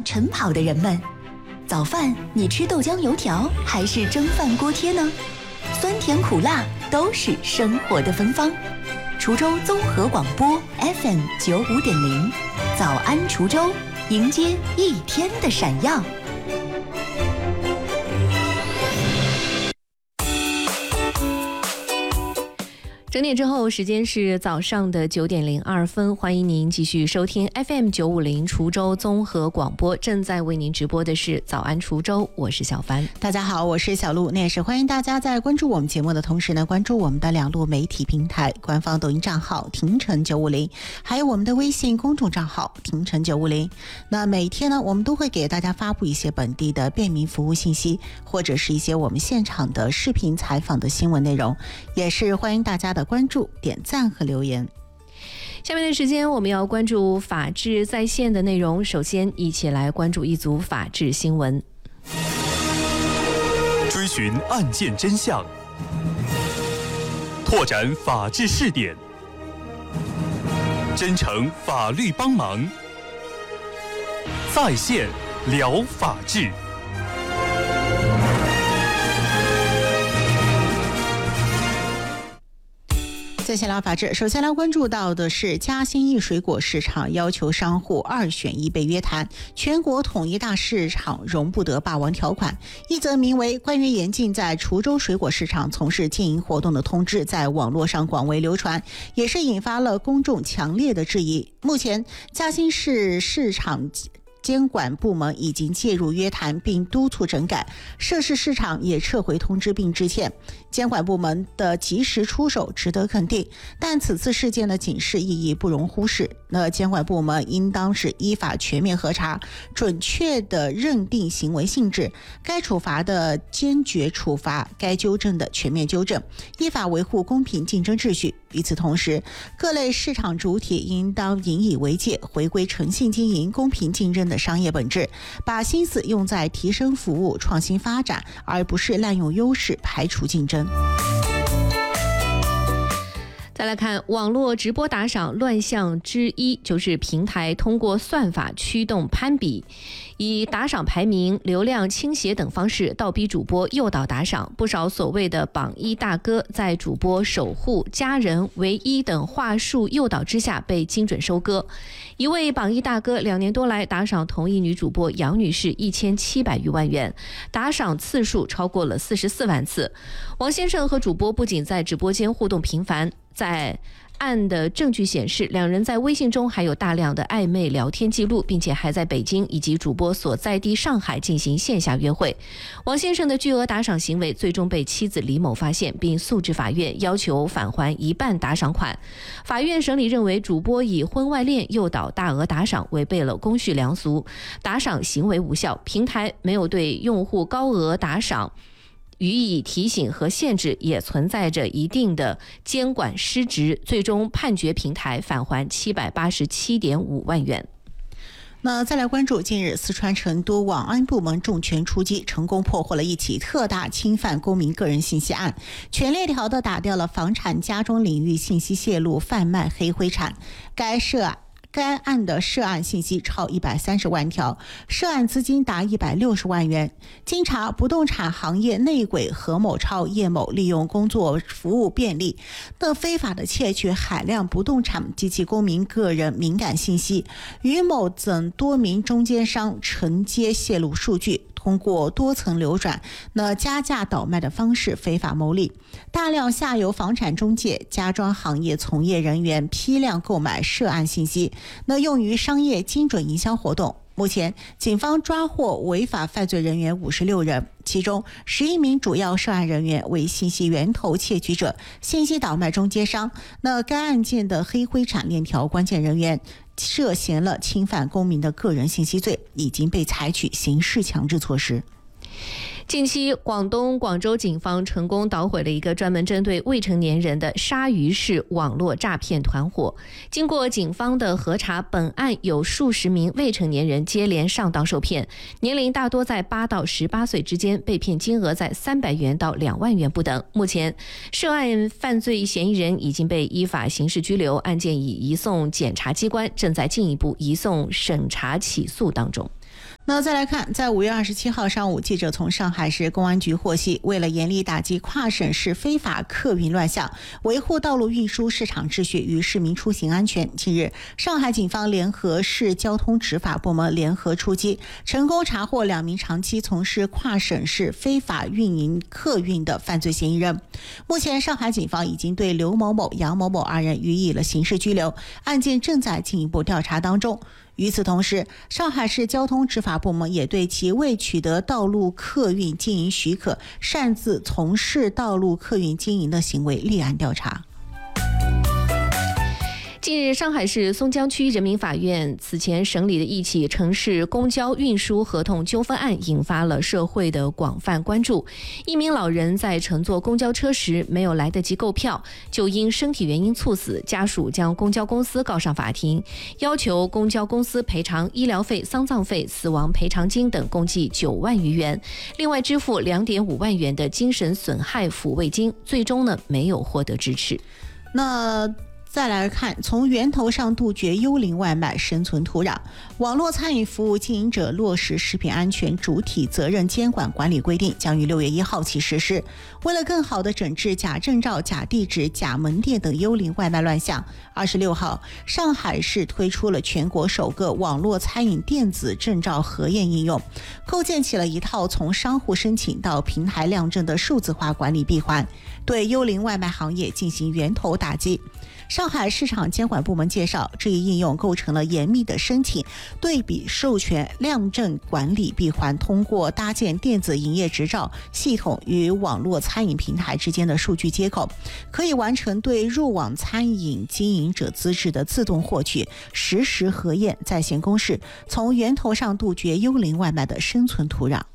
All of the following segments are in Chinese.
晨跑的人们，早饭你吃豆浆油条还是蒸饭锅贴呢？酸甜苦辣都是生活的芬芳。滁州综合广播 FM 95.0，早安滁州，迎接一天的闪耀。 整点之后，时间是早上的9点02分，欢迎您继续收听 FM 950滁州综合广播，正在为您直播的是早安滁州，我是小帆。 大家好，我是小璐。那也是欢迎大家在关注我们节目的同时呢，关注我们的两路媒体平台，官方抖音账号廷城950，还有我们的微信公众账号廷城950。那每天呢，我们都会给大家发布一些本地的便民服务信息，或者是一些我们现场的视频采访的新闻内容，也是欢迎大家的关注、点赞和留言。 下面的时间我们要关注法治在线的内容，首先一起来关注一组法治新闻。 追寻案件真相，拓展法治试点，真诚法律帮忙，在线聊法治。 在线聊法治，首先来关注到的是嘉兴一水果市场要求商户2选1被约谈，全国统一大市场容不得霸王条款。一则名为关于严禁在滁州水果市场从事经营活动的通知在网络上广为流传，也是引发了公众强烈的质疑。目前嘉兴市市场监管部门已经介入约谈并督促整改，涉事市场也撤回通知并致歉。监管部门的及时出手值得肯定，但此次事件的警示意义不容忽视。那监管部门应当是依法全面核查，准确地认定行为性质，该处罚的坚决处罚，该纠正的全面纠正，依法维护公平竞争秩序。与此同时，各类市场主体应当引以为戒，回归诚信经营、公平竞争的商业本质，把心思用在提升服务、创新发展，而不是滥用优势排除竞争。 再来看网络直播打赏乱象之一，就是平台通过算法驱动攀比，以打赏排名、流量倾斜等方式倒逼主播诱导打赏。不少所谓的榜一大哥在主播守护、家人、唯一等话术诱导之下被精准收割。一位榜一大哥2年多来打赏同一女主播杨女士1700余万元，打赏次数超过了44万次。王先生和主播不仅在直播间互动频繁，在案的证据显示，两人在微信中还有大量的暧昧聊天记录，并且还在北京以及主播所在地上海进行线下约会。王先生的巨额打赏行为最终被妻子李某发现，并诉至法院，要求返还1半打赏款。法院审理认为，主播以婚外恋诱导大额打赏，违背了公序良俗，打赏行为无效，平台没有对用户高额打赏予以提醒和限制，也存在着一定的监管失职，最终判决平台返还787.5万元。 那再来关注，近日四川成都网安部门重拳出击，成功破获了一起特大侵犯公民个人信息案，全链条的打掉了房产家装领域信息泄露、贩卖黑灰产。该案的涉案信息超130万条，涉案资金达160万元。经查，不动产行业内鬼何某超、叶某利用工作服务便利的非法的窃取海量不动产及其公民个人敏感信息，与某等多名中间商承接泄露数据，通过多层流转、加价倒卖的方式非法牟利。大量下游房产中介、家装行业从业人员批量购买涉案信息，用于商业精准营销活动。目前警方抓获违法犯罪人员56人，其中11名主要涉案人员为信息源头窃取者、信息倒卖中间商。该案件的黑灰产链条关键人员涉嫌了侵犯公民的个人信息罪，已经被采取刑事强制措施。 近期，广东广州警方成功捣毁了一个专门针对未成年人的鲨鱼式网络诈骗团伙。经过警方的核查，本案有数十名未成年人接连上当受骗，年龄大多在8到18岁之间，被骗金额在300元到2万元不等。目前，涉案犯罪嫌疑人已经被依法刑事拘留，案件已移送检察机关，正在进一步移送审查起诉当中。 那再来看，在5月27号上午，记者从上海市公安局获悉，为了严厉打击跨省市非法客运乱象，维护道路运输市场秩序与市民出行安全，近日，上海警方联合市交通执法部门联合出击，成功查获2名长期从事跨省市非法运营客运的犯罪嫌疑人。目前，上海警方已经对刘某某、杨某某2人予以了刑事拘留，案件正在进一步调查当中。与此同时，上海市交通执法部门也对其未取得道路客运经营许可，擅自从事道路客运经营的行为立案调查。 近日，上海市松江区人民法院此前审理的一起城市公交运输合同纠纷案引发了社会的广泛关注。一名老人在乘坐公交车时没有来得及购票，就因身体原因猝死，家属将公交公司告上法庭，要求公交公司赔偿医疗费、丧葬费、死亡赔偿金等共计9万余元，另外支付2.5万元的精神损害抚慰金，最终没有获得支持。 那再来看，从源头上杜绝幽灵外卖生存土壤。网络餐饮服务经营者落实食品安全主体责任监管管理规定，将于6月1号起实施。为了更好地整治假证照、假地址、假门店等幽灵外卖乱象，26号，上海市推出了全国首个网络餐饮电子证照核验应用，构建起了一套从商户申请到平台量证的数字化管理闭环，对幽灵外卖行业进行源头打击。上海市场监管部门介绍，这一应用构成了严密的申请、对比、授权、量证管理闭环，通过搭建电子营业执照系统与网络餐饮平台之间的数据接口，可以完成对入网餐饮经营者资质的自动获取、实时核验、在线公示，从源头上杜绝幽灵外卖的生存土壤。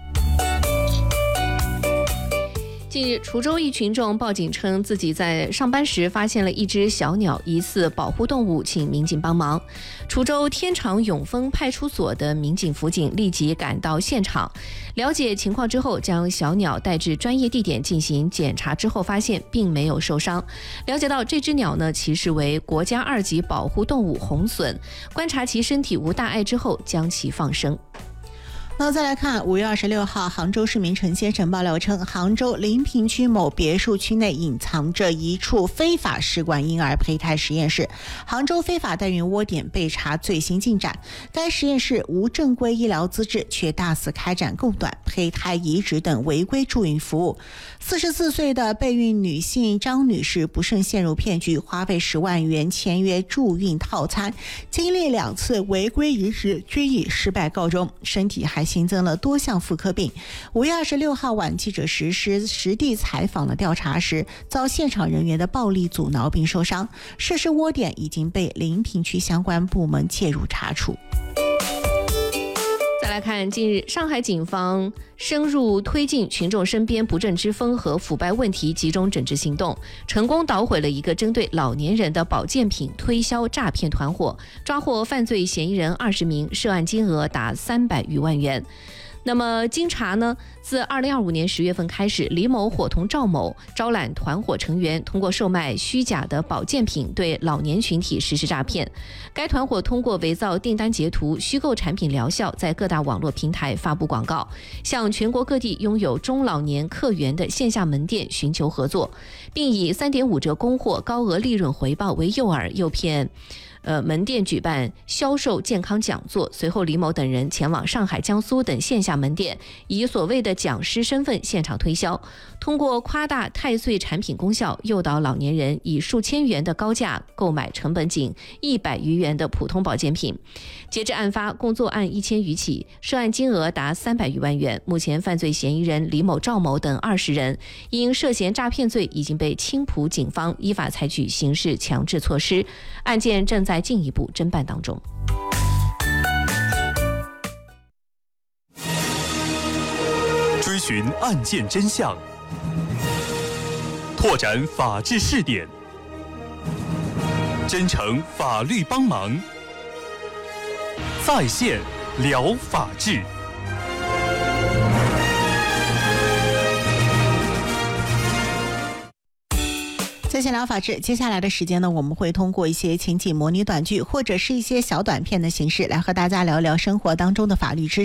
近日，滁州一群众报警称自己在上班时发现了一只小鸟疑似保护动物，请民警帮忙。滁州天长永丰派出所的民警辅警立即赶到现场，了解情况之后，将小鸟带至专业地点进行检查之后，发现并没有受伤。了解到这只鸟其实为国家2级保护动物红隼，观察其身体无大碍之后，将其放生。 那再来看5月26号，杭州市民陈先生爆料称，杭州临平区某别墅区内隐藏着一处非法试管婴儿胚胎实验室，杭州非法代孕窝点被查最新进展。该实验室无正规医疗资质，却大肆开展供卵、胚胎移植等违规助孕服务。44岁的备孕女性张女士不慎陷入骗局，花费10万元签约助孕套餐，经历2次违规移植均以失败告终，身体还新增了多项妇科病。5月26号晚，记者实地采访了调查时，遭现场人员的暴力阻挠并受伤。涉事窝点已经被临平区相关部门介入查处。 再来看，近日上海警方深入推进群众身边不正之风和腐败问题集中整治行动，成功捣毁了一个针对老年人的保健品推销诈骗团伙，抓获犯罪嫌疑人20名，涉案金额达300余万元。那么经查自2025年10月份开始，李某伙同赵某招揽团伙成员，通过售卖虚假的保健品对老年群体实施诈骗。该团伙通过伪造订单截图、虚构产品疗效，在各大网络平台发布广告，向全国各地拥有中老年客源的线下门店寻求合作，并以3.5折供货、高额利润回报为诱饵，诱骗门店举办销售健康讲座。随后李某等人前往上海、江苏等线下门店，以所谓的讲师身份现场推销，通过夸大太岁产品功效，诱导老年人以数千元的高价购买成本仅100余元的普通保健品。截至案发，共作案1000余起，涉案金额达300余万元。目前犯罪嫌疑人李某、赵某等20人因涉嫌诈骗罪已经被青浦警方依法采取刑事强制措施，案件正在进一步侦办当中。 追寻案件真相，拓展法治视点，真诚法律帮忙，在线聊法治。 在线聊法治，接下来的时间呢，我们会通过一些情景模拟短剧或者是一些小短片的形式，来和大家聊聊生活当中的法律知识。